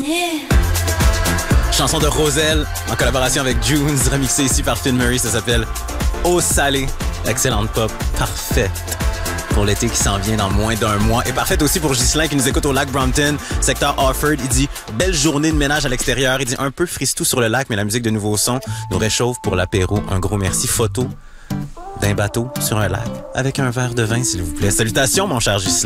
Chanson de Roselle en collaboration avec Junes, remixée ici par Finn Murray. Ça s'appelle Eau salée. Excellente pop, parfaite pour l'été qui s'en vient dans moins d'un mois. Et parfaite aussi pour Ghislain qui nous écoute au lac Brompton, secteur Offord. Il dit « Belle journée de ménage à l'extérieur ». Il dit « Un peu fristou sur le lac, mais la musique de Nouveau Son nous réchauffe pour l'apéro. Un gros merci. Photo d'un bateau sur un lac avec un verre de vin, s'il vous plaît. » Salutations, mon cher Ghislain.